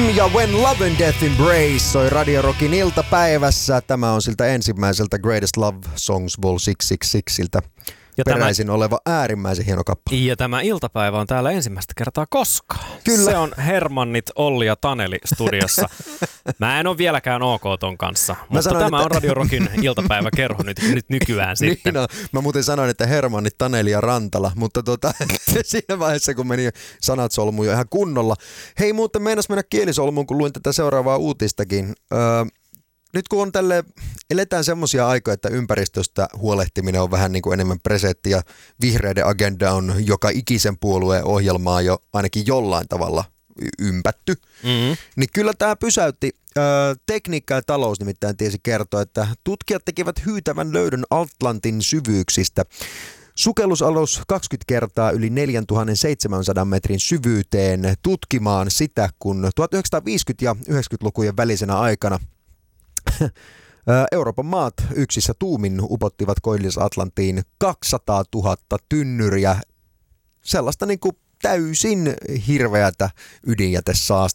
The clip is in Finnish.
ja When Love and Death Embrace soi Radio Rockin iltapäivässä. Tämä on siltä ensimmäiseltä Greatest Love Songs Vol 666-siltä peräisin oleva äärimmäisen hieno kappale. Ja tämä iltapäivä on täällä ensimmäistä kertaa koskaan. Kyllä. Se on Hermannit, Olli ja Taneli studiossa. Mä en ole vieläkään ok ton kanssa, mutta sanoin, tämä on Radio Rockin iltapäiväkerho nyt nykyään sitten. Niin on. Mä muuten sanoin, että Hermannit, Taneli ja Rantala, mutta siinä vaiheessa kun meni sanat solmuun jo ihan kunnolla. Hei, muuten meinas mennä kielisolmuun, kun luin tätä seuraavaa uutistakin. Nyt kun on eletään semmoisia aikoja, että ympäristöstä huolehtiminen on vähän niin kuin enemmän presetti ja vihreiden agenda on joka ikisen puolueen ohjelmaa jo ainakin jollain tavalla ympätty, niin kyllä tämä pysäytti. Tekniikka ja talous nimittäin tiesi kertoa, että tutkijat tekivät hyytävän löydön Atlantin syvyyksistä. Sukellusalus 20 kertaa yli 4700 metrin syvyyteen tutkimaan sitä, kun 1950- ja 90-lukujen välisenä aikana Euroopan maat yksissä tuumin upottivat Koillis-Atlanttiin 200 000 tynnyriä sellaista niin kuin täysin hirveätä ydinjätesaastetta.